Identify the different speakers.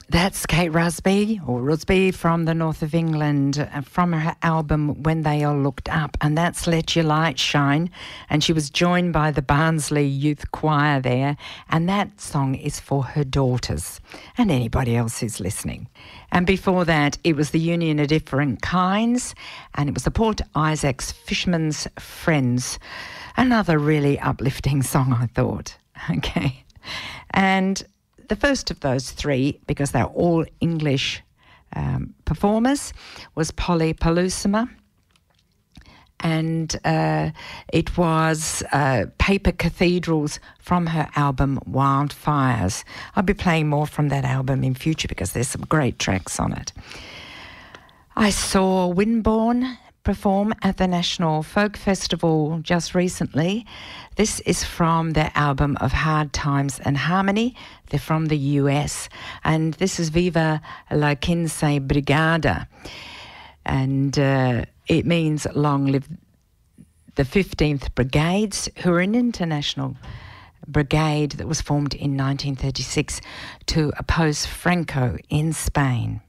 Speaker 1: That's Kate Rusby from the north of England, from her album When They All Looked Up, and that's Let Your Light Shine. And she was joined by the Barnsley Youth Choir there, and that song is for her daughters and anybody else who's listening. And before that, it was the Union of Different Kinds, and it was the Port Isaacs Fishermen's Friends. Another really uplifting song, I thought. Okay. And the first of those three, because they're all English performers, was Polly Pelusima. And it was Paper Cathedrals from her album Wildfires. I'll be playing more from that album in future because there's some great tracks on it. I saw Winborne perform at the National Folk Festival just recently. This is from their album of Hard Times and Harmony. They're from the US, and this is Viva la Quince Brigada, and it means long live the 15th Brigades, who are an international brigade that was formed in 1936 to oppose Franco in Spain.